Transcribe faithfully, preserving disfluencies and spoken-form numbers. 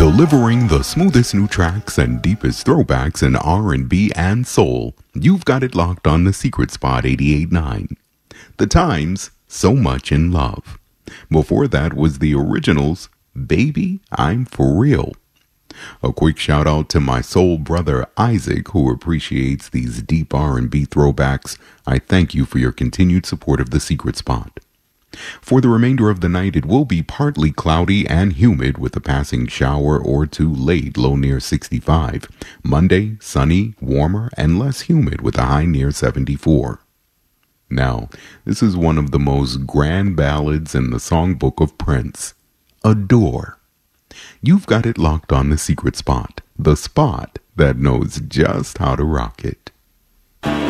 Delivering the smoothest new tracks and deepest throwbacks in R and B and soul, you've got it locked on The Secret Spot eighty-eight point nine. The Times, So Much in Love. Before that was the originals, Baby, I'm For Real. A quick shout out to my soul brother Isaac, who appreciates these deep R and B throwbacks. I thank you for your continued support of The Secret Spot. For the remainder of the night, it will be partly cloudy and humid with a passing shower or two late, low near sixty-five. Monday, sunny, warmer, and less humid with a high near seventy-four. Now, this is one of the most grand ballads in the songbook of Prince, Adore. You've got it locked on The Secret Spot, the spot that knows just how to rock it.